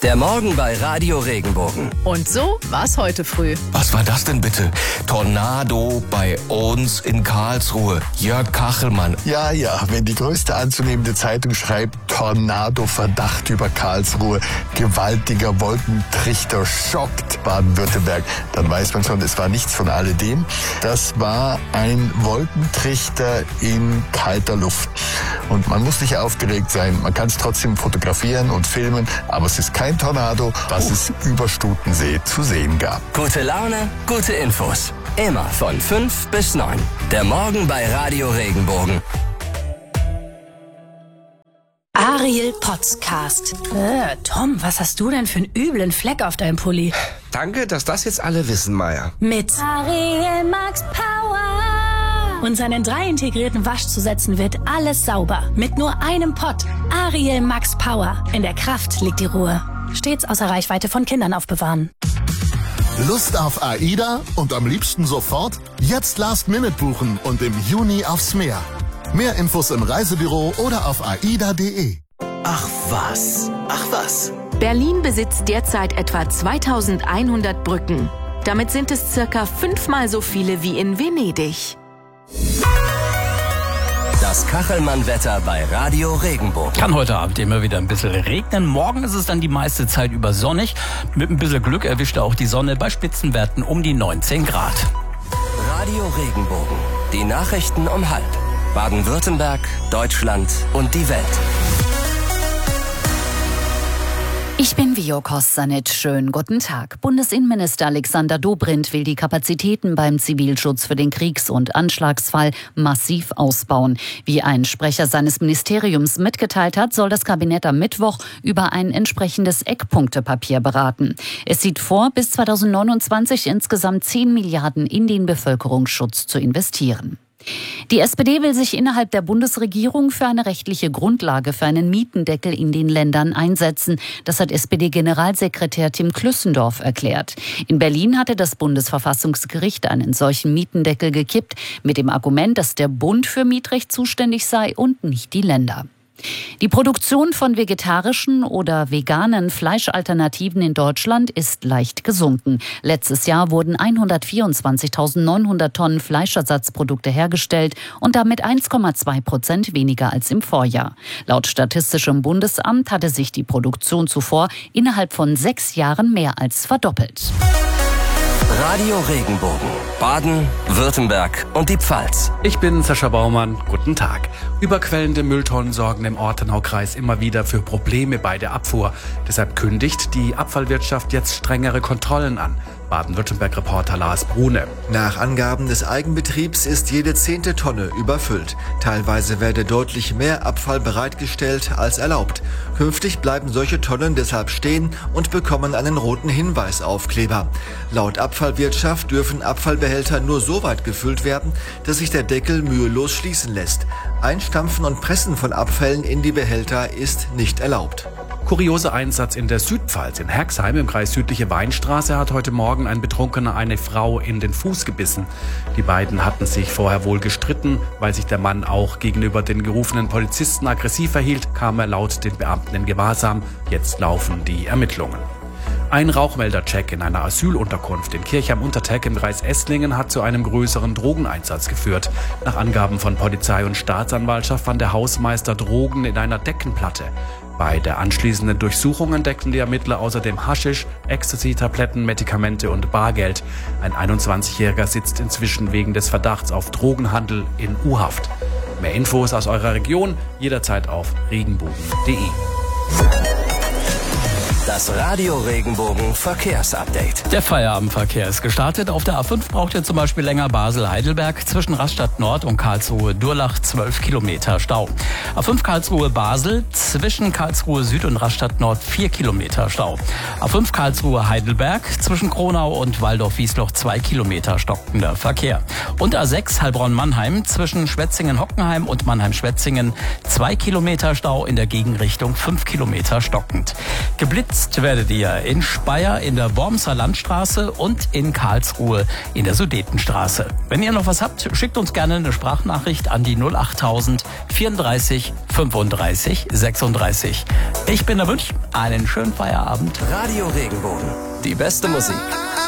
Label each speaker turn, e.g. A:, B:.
A: Der Morgen bei Radio Regenbogen.
B: Und so war's heute früh.
C: Was war das denn bitte? Tornado bei uns in Karlsruhe. Jörg Kachelmann.
D: Ja, wenn die größte anzunehmende Zeitung schreibt, Tornado-Verdacht über Karlsruhe, gewaltiger Wolkentrichter schockt Baden-Württemberg, dann weiß man schon, es war nichts von alledem. Das war ein Wolkentrichter in kalter Luft. Und man muss nicht aufgeregt sein, man kann es trotzdem fotografieren und filmen, aber es ist kein Tornado, was es über Stutensee zu sehen gab.
A: Gute Laune, gute Infos. Immer von 5 bis 9. Der Morgen bei Radio Regenbogen.
E: Ariel Podcast.
F: Tom, was hast du denn für einen üblen Fleck auf deinem Pulli?
G: Danke, dass das jetzt alle wissen, Maya.
F: Mit
E: Ariel Max Power.
F: Und seinen 3 integrierten Waschzusätzen wird alles sauber. Mit nur einem Pott. Ariel Max Power. In der Kraft liegt die Ruhe. Stets außer Reichweite von Kindern aufbewahren.
H: Lust auf AIDA und am liebsten sofort? Jetzt Last Minute buchen und im Juni aufs Meer. Mehr Infos im Reisebüro oder auf aida.de.
I: Ach was.
J: Berlin besitzt derzeit etwa 2100 Brücken. Damit sind es circa 5-mal so viele wie in Venedig.
A: Das Kachelmann-Wetter bei Radio Regenbogen.
K: Kann heute Abend immer wieder ein bisschen regnen. Morgen ist es dann die meiste Zeit über sonnig. Mit ein bisschen Glück erwischt auch die Sonne bei Spitzenwerten um die 19 Grad.
A: Radio Regenbogen. Die Nachrichten um 12:30. Baden-Württemberg, Deutschland und die Welt.
L: Ich bin Vio Kossanitsch. Schönen guten Tag. Bundesinnenminister Alexander Dobrindt will die Kapazitäten beim Zivilschutz für den Kriegs- und Anschlagsfall massiv ausbauen. Wie ein Sprecher seines Ministeriums mitgeteilt hat, soll das Kabinett am Mittwoch über ein entsprechendes Eckpunktepapier beraten. Es sieht vor, bis 2029 insgesamt 10 Milliarden in den Bevölkerungsschutz zu investieren. Die SPD will sich innerhalb der Bundesregierung für eine rechtliche Grundlage für einen Mietendeckel in den Ländern einsetzen. Das hat SPD-Generalsekretär Tim Klüssendorf erklärt. In Berlin hatte das Bundesverfassungsgericht einen solchen Mietendeckel gekippt, mit dem Argument, dass der Bund für Mietrecht zuständig sei und nicht die Länder. Die Produktion von vegetarischen oder veganen Fleischalternativen in Deutschland ist leicht gesunken. Letztes Jahr wurden 124.900 Tonnen Fleischersatzprodukte hergestellt und damit 1,2% weniger als im Vorjahr. Laut Statistischem Bundesamt hatte sich die Produktion zuvor innerhalb von 6 Jahren mehr als verdoppelt.
A: Radio Regenbogen. Baden, Württemberg und die Pfalz.
M: Ich bin Sascha Baumann. Guten Tag. Überquellende Mülltonnen sorgen im Ortenaukreis immer wieder für Probleme bei der Abfuhr. Deshalb kündigt die Abfallwirtschaft jetzt strengere Kontrollen an. Baden-Württemberg-Reporter Lars Brune.
N: Nach Angaben des Eigenbetriebs ist jede 10. Tonne überfüllt. Teilweise werde deutlich mehr Abfall bereitgestellt als erlaubt. Künftig bleiben solche Tonnen deshalb stehen und bekommen einen roten Hinweisaufkleber. Laut Abfallwirtschaft dürfen Abfallbehälter nur so weit gefüllt werden, dass sich der Deckel mühelos schließen lässt. Einstampfen und Pressen von Abfällen in die Behälter ist nicht erlaubt.
M: Kurioser Einsatz in der Südpfalz. In Herxheim im Kreis Südliche Weinstraße hat heute Morgen ein Betrunkener eine Frau in den Fuß gebissen. Die beiden hatten sich vorher wohl gestritten. Weil sich der Mann auch gegenüber den gerufenen Polizisten aggressiv verhielt, kam er laut den Beamten in Gewahrsam. Jetzt laufen die Ermittlungen. Ein Rauchmeldercheck in einer Asylunterkunft in Kirchheim-Unterteg im Kreis Esslingen hat zu einem größeren Drogeneinsatz geführt. Nach Angaben von Polizei und Staatsanwaltschaft fand der Hausmeister Drogen in einer Deckenplatte. Bei der anschließenden Durchsuchung entdeckten die Ermittler außerdem Haschisch, Ecstasy-Tabletten, Medikamente und Bargeld. Ein 21-Jähriger sitzt inzwischen wegen des Verdachts auf Drogenhandel in U-Haft. Mehr Infos aus eurer Region jederzeit auf regenbogen.de.
A: Das Radio Regenbogen Verkehrsupdate.
K: Der Feierabendverkehr ist gestartet. Auf der A5 braucht ihr zum Beispiel länger Basel-Heidelberg. Zwischen Rastatt Nord und Karlsruhe-Durlach 12 Kilometer Stau. A5 Karlsruhe-Basel. Zwischen Karlsruhe Süd und Rastatt Nord 4 Kilometer Stau. A5 Karlsruhe-Heidelberg. Zwischen Kronau und Waldorf-Wiesloch 2 Kilometer stockender Verkehr. Und A6 Heilbronn-Mannheim. Zwischen Schwetzingen-Hockenheim und Mannheim-Schwetzingen 2 Kilometer Stau. In der Gegenrichtung 5 Kilometer stockend. Geblitzt werdet ihr in Speyer in der Wormser Landstraße und in Karlsruhe in der Sudetenstraße. Wenn ihr noch was habt, schickt uns gerne eine Sprachnachricht an die 08000 34 35 36. Ich bin der Wünsch, einen schönen Feierabend.
A: Radio Regenbogen, die beste Musik.